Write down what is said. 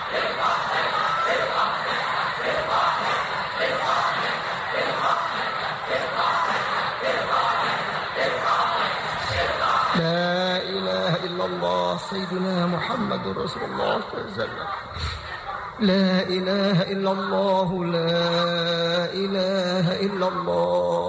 La ilaha illallah Sayyidina Muhammadur Rasulullah sallallahu alaihi wasallam. La ilaha illallah, la ilaha illallah.